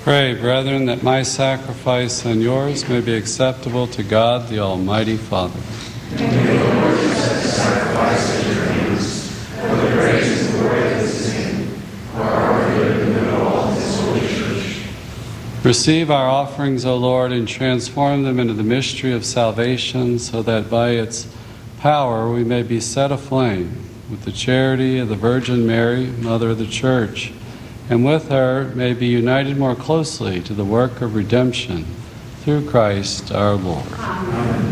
Pray, brethren, that my sacrifice and yours may be acceptable to God, the Almighty Father. May the Lord accept the sacrifice at your hands, for the praise and glory of his name, for our good and the all of his holy church. Receive our offerings, O Lord, and transform them into the mystery of salvation, so that by its power we may be set aflame with the charity of the Virgin Mary, Mother of the Church, and with her may be united more closely to the work of redemption through Christ our Lord. Amen.